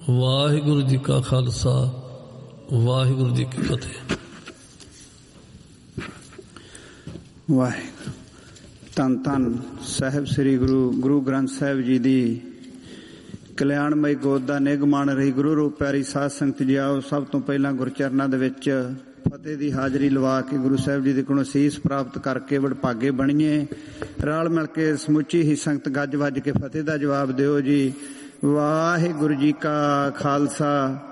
ਵਾਹਿਗੁਰੂ ਜੀ ਕਾ ਖਾਲਸਾ, ਵਾਹਿਗੁਰੂ ਜੀ ਕੀ ਫਤਿਹ। ਵਾਹਿਗੁਰੂ। ਧੰਨ ਧੰਨ ਸਾਹਿਬ ਸ੍ਰੀ ਗੁਰੂ ਗ੍ਰੰਥ ਸਾਹਿਬ ਜੀ ਦੀ ਕਲਿਆਣਮਈ ਗੋਦ ਦਾ ਨਿਗਮਾਨ ਰਹੀ ਗੁਰੂ ਰੂਪ ਪਿਆਰੀ ਸਾਧ ਸੰਗਤ ਜੀ, ਆਓ ਸਭ ਤੋਂ ਪਹਿਲਾਂ ਗੁਰਚਰਨਾਂ ਦੇ ਵਿੱਚ ਫਤਿਹ ਦੀ ਹਾਜ਼ਰੀ ਲਵਾ ਕੇ ਗੁਰੂ ਸਾਹਿਬ ਜੀ ਦੇ ਕੋਲੋਂ ਅਸੀਸ ਪ੍ਰਾਪਤ ਕਰਕੇ ਵਡਭਾਗੇ ਬਣੀਏ। ਰਲ ਮਿਲ ਕੇ ਸਮੁੱਚੀ ਹੀ ਸੰਗਤ ਗੱਜ ਵੱਜ ਕੇ ਫਤਿਹ ਦਾ ਜਵਾਬ ਦਿਓ ਜੀ। ਵਾਹਿਗੁਰੂ ਜੀ ਕਾ ਖਾਲਸਾ,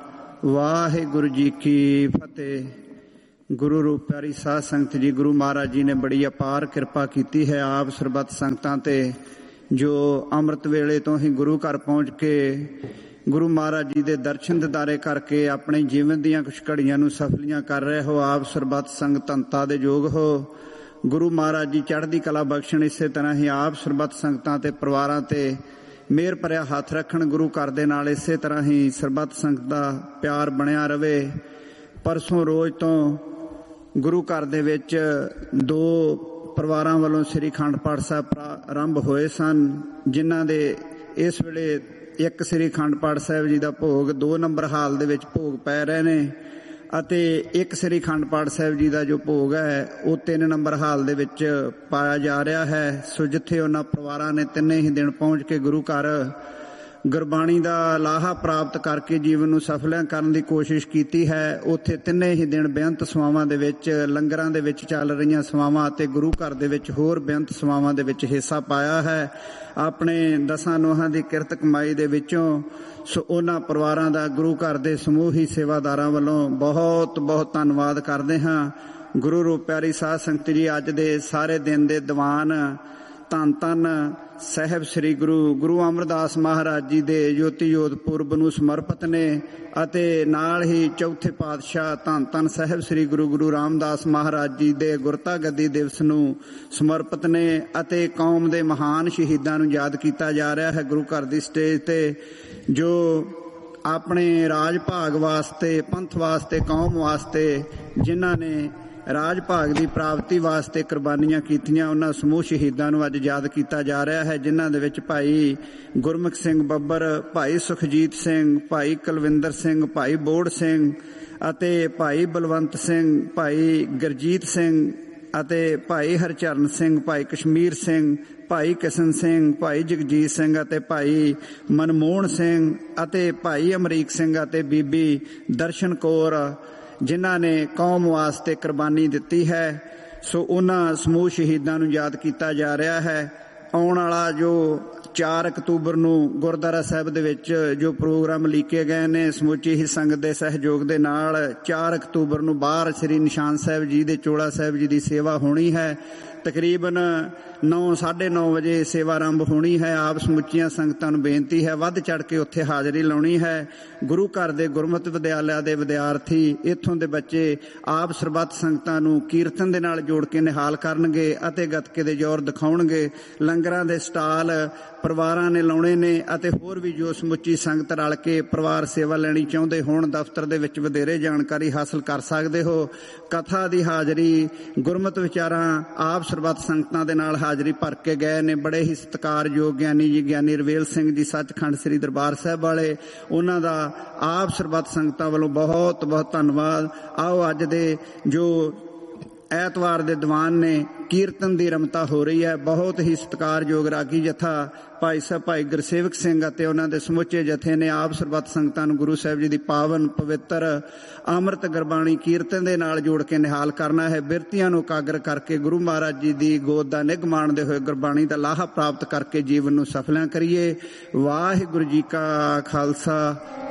ਵਾਹਿਗੁਰੂ ਜੀ ਕੀ ਫਤਿਹ। ਗੁਰੂ ਰੂਪ ਪਿਆਰੀ ਸਾਧ ਸੰਗਤ ਜੀ, ਗੁਰੂ ਮਹਾਰਾਜ ਜੀ ਨੇ ਬੜੀ ਅਪਾਰ ਕਿਰਪਾ ਕੀਤੀ ਹੈ ਆਪ ਸਰਬੱਤ ਸੰਗਤਾਂ ਤੇ, ਜੋ ਅੰਮ੍ਰਿਤ ਵੇਲੇ ਤੋਂ ਹੀ ਗੁਰੂ ਘਰ ਪਹੁੰਚ ਕੇ ਗੁਰੂ ਮਹਾਰਾਜ ਜੀ ਦੇ ਦਰਸ਼ਨ ਦਿਦਾਰੇ ਕਰਕੇ ਆਪਣੇ ਜੀਵਨ ਦੀਆਂ ਕੁਝ ਘੜੀਆਂ ਨੂੰ ਸਫਲੀਆਂ ਕਰ ਰਹੇ ਹੋ। ਆਪ ਸਰਬੱਤ ਸੰਗਤ ਧੰਤਾ ਦੇ ਯੋਗ ਹੋ। ਗੁਰੂ ਮਹਾਰਾਜ ਜੀ ਚੜ੍ਹਦੀ ਕਲਾ ਬਖਸ਼ਣ। ਇਸੇ ਤਰ੍ਹਾਂ ਹੀ ਆਪ ਸਰਬੱਤ ਸੰਗਤਾਂ ਤੇ ਪਰਿਵਾਰਾਂ ਤੇ ਮਿਹਰ ਭਰਿਆ ਹੱਥ ਰੱਖਣ ਗੁਰੂ ਘਰ ਦੇ ਨਾਲ। ਇਸੇ ਤਰ੍ਹਾਂ ਹੀ ਸਰਬੱਤ ਸੰਗਤ ਦਾ ਪਿਆਰ ਬਣਿਆ ਰਵੇ। ਪਰਸੋਂ ਰੋਜ਼ ਤੋਂ ਗੁਰੂ ਘਰ ਦੇ ਵਿੱਚ 2 ਪਰਿਵਾਰਾਂ ਵੱਲੋਂ ਸ੍ਰੀ ਅਖੰਡ ਪਾਠ ਸਾਹਿਬ ਆਰੰਭ ਹੋਏ ਸਨ, ਜਿਨ੍ਹਾਂ ਦੇ ਇਸ ਵੇਲੇ ਇੱਕ ਸ੍ਰੀ ਅਖੰਡ ਪਾਠ ਸਾਹਿਬ ਜੀ ਦਾ ਭੋਗ 2 ਨੰਬਰ ਹਾਲ ਦੇ ਵਿੱਚ ਭੋਗ ਪੈ ਰਹੇ ਨੇ, ਅਤੇ ਇੱਕ ਸ੍ਰੀ ਅਖੰਡ ਪਾਠ ਸਾਹਿਬ ਜੀ ਦਾ ਜੋ ਭੋਗ ਹੈ ਉਹ 3 ਨੰਬਰ ਹਾਲ ਦੇ ਵਿੱਚ ਪਾਇਆ ਜਾ ਰਿਹਾ ਹੈ। ਸੋ ਜਿੱਥੇ ਉਹਨਾਂ ਪਰਿਵਾਰਾਂ ਨੇ 3 ਹੀ ਦਿਨ ਪਹੁੰਚ ਕੇ ਗੁਰੂ ਘਰ ਗੁਰਬਾਣੀ ਦਾ ਲਾਹਾ ਪ੍ਰਾਪਤ ਕਰਕੇ ਜੀਵਨ ਨੂੰ ਸਫਲਿਆਂ ਕਰਨ ਦੀ ਕੋਸ਼ਿਸ਼ ਕੀਤੀ ਹੈ, ਉੱਥੇ 3 ਹੀ ਦਿਨ ਬੇਅੰਤ ਸੇਵਾਵਾਂ ਦੇ ਵਿੱਚ, ਲੰਗਰਾਂ ਦੇ ਵਿੱਚ ਚੱਲ ਰਹੀਆਂ ਸੇਵਾਵਾਂ ਅਤੇ ਗੁਰੂ ਘਰ ਦੇ ਵਿੱਚ ਹੋਰ ਬੇਅੰਤ ਸੇਵਾਵਾਂ ਦੇ ਵਿੱਚ ਹਿੱਸਾ ਪਾਇਆ ਹੈ ਆਪਣੇ 10 ਨੋਹਾਂ ਦੀ ਕਿਰਤ ਕਮਾਈ ਦੇ ਵਿੱਚੋਂ। ਸੋ ਉਹਨਾਂ ਪਰਿਵਾਰਾਂ ਦਾ ਗੁਰੂ ਘਰ ਦੇ ਸਮੂਹੀ ਸੇਵਾਦਾਰਾਂ ਵੱਲੋਂ ਬਹੁਤ ਬਹੁਤ ਧੰਨਵਾਦ ਕਰਦੇ ਹਾਂ। ਗੁਰੂ ਰੂਪ ਪਿਆਰੀ ਸਾਧ ਸੰਗਤ ਜੀ, ਅੱਜ ਦੇ ਸਾਰੇ ਦਿਨ ਦੇ ਦੀਵਾਨ ਧੰਨ ਧੰਨ ਸਾਹਿਬ ਸ੍ਰੀ ਗੁਰੂ ਅਮਰਦਾਸ ਮਹਾਰਾਜ ਜੀ ਦੇ ਜੋਤੀ ਜੋਤ ਪੁਰਬ ਨੂੰ ਸਮਰਪਿਤ ਨੇ, ਅਤੇ ਨਾਲ ਹੀ ਚੌਥੇ ਪਾਤਸ਼ਾਹ ਧੰਨ ਧੰਨ ਸਾਹਿਬ ਸ੍ਰੀ ਗੁਰੂ ਰਾਮਦਾਸ ਮਹਾਰਾਜ ਜੀ ਦੇ ਗੁਰਤਾ ਗੱਦੀ ਦਿਵਸ ਨੂੰ ਸਮਰਪਿਤ ਨੇ, ਅਤੇ ਕੌਮ ਦੇ ਮਹਾਨ ਸ਼ਹੀਦਾਂ ਨੂੰ ਯਾਦ ਕੀਤਾ ਜਾ ਰਿਹਾ ਹੈ ਗੁਰੂ ਘਰ ਦੀ ਸਟੇਜ ਤੇ, ਜੋ ਆਪਣੇ ਰਾਜ ਭਾਗ ਵਾਸਤੇ, ਪੰਥ ਵਾਸਤੇ, ਕੌਮ ਵਾਸਤੇ, ਜਿਨ੍ਹਾਂ ਨੇ ਰਾਜ ਭਾਗ ਦੀ ਪ੍ਰਾਪਤੀ ਵਾਸਤੇ ਕੁਰਬਾਨੀਆਂ ਕੀਤੀਆਂ, ਉਹਨਾਂ ਸਮੂਹ ਸ਼ਹੀਦਾਂ ਨੂੰ ਅੱਜ ਯਾਦ ਕੀਤਾ ਜਾ ਰਿਹਾ ਹੈ, ਜਿਨ੍ਹਾਂ ਦੇ ਵਿੱਚ ਭਾਈ ਗੁਰਮੁਖ ਸਿੰਘ ਬੱਬਰ, ਭਾਈ ਸੁਖਜੀਤ ਸਿੰਘ, ਭਾਈ ਕੁਲਵਿੰਦਰ ਸਿੰਘ, ਭਾਈ ਬੋੜ ਸਿੰਘ ਅਤੇ ਭਾਈ ਬਲਵੰਤ ਸਿੰਘ, ਭਾਈ ਗੁਰਜੀਤ ਸਿੰਘ ਅਤੇ ਭਾਈ ਹਰਚਰਨ ਸਿੰਘ, ਭਾਈ ਕਸ਼ਮੀਰ ਸਿੰਘ, ਭਾਈ ਕਿਸ਼ਨ ਸਿੰਘ, ਭਾਈ ਜਗਜੀਤ ਸਿੰਘ ਅਤੇ ਭਾਈ ਮਨਮੋਹਨ ਸਿੰਘ ਅਤੇ ਭਾਈ ਅਮਰੀਕ ਸਿੰਘ ਅਤੇ ਬੀਬੀ ਦਰਸ਼ਨ ਕੌਰ, ਜਿਨ੍ਹਾਂ ਨੇ ਕੌਮ ਵਾਸਤੇ ਕੁਰਬਾਨੀ ਦਿੱਤੀ ਹੈ। ਸੋ ਉਹਨਾਂ ਸਮੂਹ ਸ਼ਹੀਦਾਂ ਨੂੰ ਯਾਦ ਕੀਤਾ ਜਾ ਰਿਹਾ ਹੈ। ਆਉਣ ਵਾਲਾ ਜੋ 4 ਅਕਤੂਬਰ ਨੂੰ ਗੁਰਦੁਆਰਾ ਸਾਹਿਬ ਦੇ ਵਿੱਚ ਜੋ ਪ੍ਰੋਗਰਾਮ ਲੀਕੇ ਗਏ ਨੇ ਸਮੁੱਚੀ ਹੀ ਸੰਗਤ ਦੇ ਸਹਿਯੋਗ ਦੇ ਨਾਲ, 4 ਅਕਤੂਬਰ ਨੂੰ ਬਾਹਰ ਸ੍ਰੀ ਨਿਸ਼ਾਨ ਸਾਹਿਬ ਜੀ ਦੇ ਚੋਲਾ ਸਾਹਿਬ ਜੀ ਦੀ ਸੇਵਾ ਹੋਣੀ ਹੈ। ਤਕਰੀਬਨ 9-9:30 ਵਜੇ ਸੇਵਾ ਆਰੰਭ ਹੋਣੀ ਹੈ। ਆਪ ਸਮੁੱਚੀਆਂ ਸੰਗਤਾਂ ਨੂੰ ਬੇਨਤੀ ਹੈ ਵੱਧ ਚੜ੍ਹ ਕੇ ਉੱਥੇ ਹਾਜ਼ਰੀ ਲਾਉਣੀ ਹੈ। ਗੁਰੂ ਘਰ ਦੇ ਗੁਰਮਤਿ ਵਿਦਿਆਲਿਆ ਦੇ ਵਿਦਿਆਰਥੀ, ਇੱਥੋਂ ਦੇ ਬੱਚੇ ਆਪ ਸਰਬੱਤ ਸੰਗਤਾਂ ਨੂੰ ਕੀਰਤਨ ਦੇ ਨਾਲ ਜੋੜ ਕੇ ਨਿਹਾਲ ਕਰਨਗੇ ਅਤੇ ਗੱਤਕੇ ਦੇ ਜ਼ੋਰ ਦਿਖਾਉਣਗੇ। ਲੰਗਰਾਂ ਦੇ ਸਟਾਲ ਪਰਿਵਾਰਾਂ ਨੇ ਲਾਉਣੇ ਨੇ, ਅਤੇ ਹੋਰ ਵੀ ਜੋ ਸਮੁੱਚੀ ਸੰਗਤ ਰਲ ਕੇ ਪਰਿਵਾਰ ਸੇਵਾ ਲੈਣੀ ਚਾਹੁੰਦੇ ਹੋਣ, ਦਫ਼ਤਰ ਦੇ ਵਿੱਚ ਵਧੇਰੇ ਜਾਣਕਾਰੀ ਹਾਸਲ ਕਰ ਸਕਦੇ ਹੋ। ਕਥਾ ਦੀ ਹਾਜ਼ਰੀ, ਗੁਰਮਤਿ ਵਿਚਾਰਾਂ ਆਪ ਸਰਬੱਤ ਸੰਗਤਾਂ ਦੇ ਨਾਲ ਹਾਜ਼ਰੀ ਭਰ ਕੇ ਗਏ ਨੇ। ਬੜੇ ਹੀ ਸਤਿਕਾਰਯੋਗ ਗਿਆਨੀ ਜੀ, ਗਿਆਨੀ ਰਵੇਲ ਸਿੰਘ ਜੀ, ਸੱਚਖੰਡ ਸ੍ਰੀ ਦਰਬਾਰ ਸਾਹਿਬ ਵਾਲੇ, ਉਹਨਾਂ ਦਾ ਆਪ ਸਰਬੱਤ ਸੰਗਤਾਂ ਵੱਲੋਂ ਬਹੁਤ ਬਹੁਤ ਧੰਨਵਾਦ। ਆਓ ਅੱਜ ਦੇ ਜੋ ਐਤਵਾਰ ਦੇ ਦੀਵਾਨ ਨੇ, ਕੀਰਤਨ ਦੀ ਰਮਤਾ ਹੋ ਰਹੀ ਹੈ। ਬਹੁਤ ਹੀ ਸਤਿਕਾਰਯੋਗ ਰਾਗੀ ਜਥਾ ਭਾਈ ਸਾਹਿਬ ਭਾਈ ਗੁਰਸੇਵਕ ਸਿੰਘ ਅਤੇ ਉਹਨਾਂ ਦੇ ਸਮੁੱਚੇ ਜਥੇ ਨੇ ਆਪ ਸਰਬੱਤ ਸੰਗਤਾਂ ਨੂੰ ਗੁਰੂ ਸਾਹਿਬ ਜੀ ਦੀ ਪਾਵਨ ਪਵਿੱਤਰ ਅੰਮ੍ਰਿਤ ਗੁਰਬਾਣੀ ਕੀਰਤਨ ਦੇ ਨਾਲ ਜੋੜ ਕੇ ਨਿਹਾਲ ਕਰਨਾ ਹੈ। ਬਿਰਤੀਆਂ ਨੂੰ ਇਕਾਗਰ ਕਰਕੇ ਗੁਰੂ ਮਹਾਰਾਜ ਜੀ ਦੀ ਗੋਦ ਦਾ ਨਿੱਘ ਮਾਣਦੇ ਹੋਏ ਗੁਰਬਾਣੀ ਦਾ ਲਾਹਾ ਪ੍ਰਾਪਤ ਕਰਕੇ ਜੀਵਨ ਨੂੰ ਸਫਲਿਆਂ ਕਰੀਏ। ਵਾਹਿਗੁਰੂ ਜੀ ਕਾ ਖਾਲਸਾ,